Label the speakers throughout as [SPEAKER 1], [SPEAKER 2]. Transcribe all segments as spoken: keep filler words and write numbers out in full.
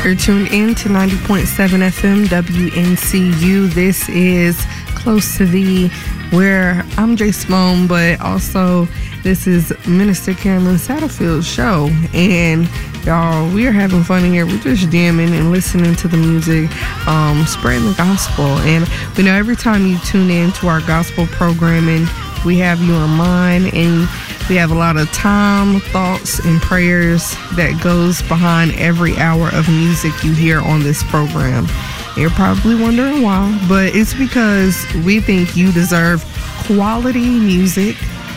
[SPEAKER 1] You're tuned in to ninety point seven F M W N C U. This is Close to Thee, where I'm Jay Simone, but also this is Minister Carolyn Satterfield's show. And y'all, we are having fun in here. We're just jamming and listening to the music, um, spreading the gospel. And we know every time you tune in to our gospel programming, we have you in mind, and we have a lot of time, thoughts, and prayers that goes behind every hour of music you hear on this program. You're probably wondering why, but it's because we think you deserve quality music,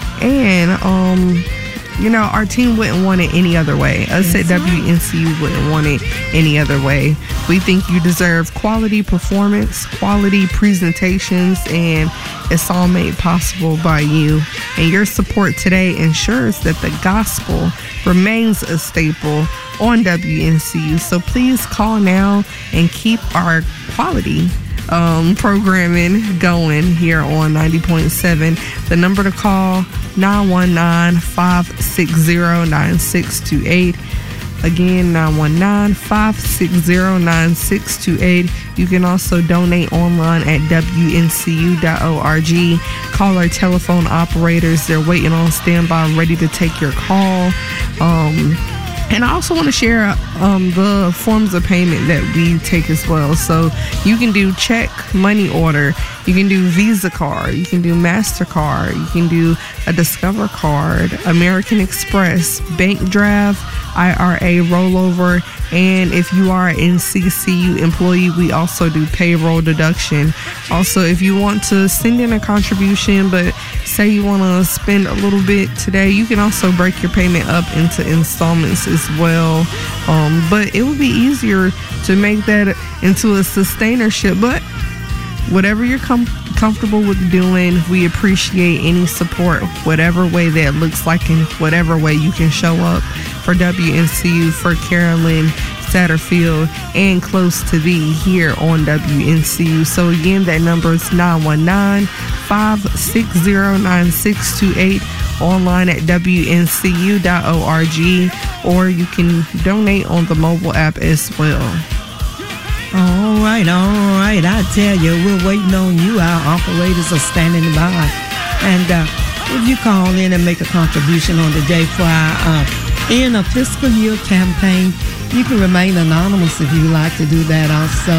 [SPEAKER 1] and um, you know, our team wouldn't want it any other way. Us at W N C U wouldn't want it any other way. We think you deserve quality performance, quality presentations, and it's all made possible by you. And your support today ensures that the gospel remains a staple on W N C U. So please call now and keep our quality um, programming going here on ninety point seven. The number to call, nine one nine, five six zero, nine six two eight. Again, nine one nine, five six zero, nine six two eight. You can also donate online at W N C U dot org. Call our telephone operators. They're waiting on standby, ready to take your call. Um, and I also want to share um, the forms of payment that we take as well. So you can do check, money order. You can do Visa card. You can do MasterCard. You can do a Discover card, American Express, bank draft, I R A rollover, and if you are an C C U employee, we also do payroll deduction. Also, if you want to send in a contribution, but say you want to spend a little bit today, you can also break your payment up into installments as well. Um, but it would be easier to make that into a sustainership. But whatever you're com- comfortable with doing, we appreciate any support, whatever way that looks like, and whatever way you can show up for W N C U, for Carolyn Satterfield, and Close to Thee here on W N C U. So again, that number is nine one nine, five six zero, nine six two eight, online at W N C U dot org, or you can donate on the mobile app as well.
[SPEAKER 2] All right, all right. I tell you, we're waiting on you. Our operators are standing by. And uh, if you call in and make a contribution on the day for our uh, end of fiscal year campaign, you can remain anonymous if you like to do that also.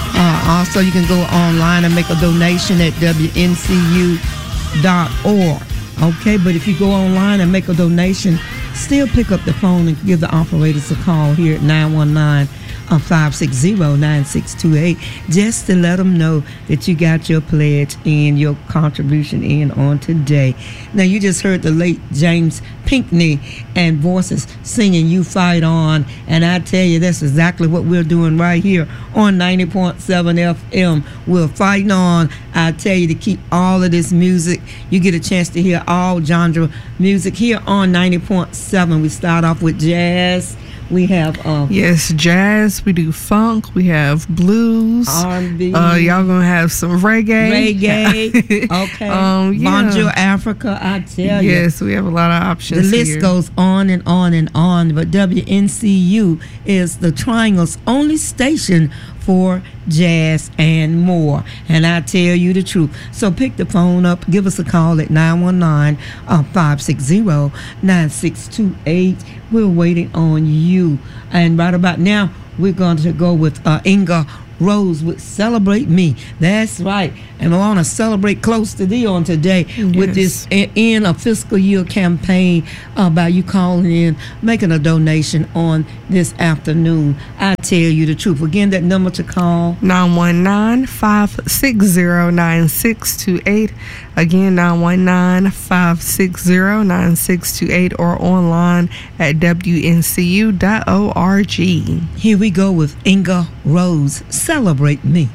[SPEAKER 2] Uh, also, you can go online and make a donation at W N C U dot org. Okay, but if you go online and make a donation, still pick up the phone and give the operators a call here at nine one nine, five six zero, nine six two eight, just to let them know that you got your pledge and your contribution in on today. Now, you just heard the late James Pinkney and Voices singing You Fight On, and I tell you, that's exactly what we're doing right here on ninety point seven F M. We're fighting on. I tell you, to keep all of this music. You get a chance to hear all genre music here on ninety point seven. We start off with jazz. We have um
[SPEAKER 1] yes, jazz. We do funk. We have blues,
[SPEAKER 2] R and B.
[SPEAKER 1] Uh, y'all gonna have some reggae.
[SPEAKER 2] Reggae. Okay.
[SPEAKER 1] um, yeah.
[SPEAKER 2] Bonjour Africa. I tell you.
[SPEAKER 1] Yes, we have a lot of options.
[SPEAKER 2] The list
[SPEAKER 1] here.
[SPEAKER 2] goes on and on and on. But W N C U is the Triangle's only station for jazz and more. And I tell you the truth. So pick the phone up, give us a call at nine one nine, five six zero, nine six two eight. We're waiting on you. And right about now, we're going to go with uh, Inga Rose with Celebrate Me. That's right. And I want to celebrate Close to Thee on today yes. with this end of fiscal year campaign uh, by you calling in, making a donation on this afternoon. I tell you the truth. Again, that number to call,
[SPEAKER 1] nine one nine, five six zero, nine six two eight. Again, nine one nine, five six zero, nine six two eight, or online at W N C U dot org.
[SPEAKER 2] Here we go with Inga Rose, Celebrate Me.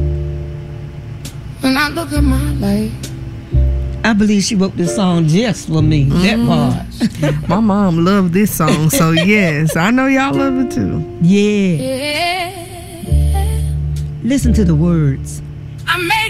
[SPEAKER 3] When I look at my life,
[SPEAKER 2] I believe she wrote this song just for me. Mm-hmm. That part.
[SPEAKER 1] My mom loved this song, so yes, I know y'all love it too.
[SPEAKER 2] Yeah.
[SPEAKER 3] Yeah.
[SPEAKER 2] Listen to the words.
[SPEAKER 3] I made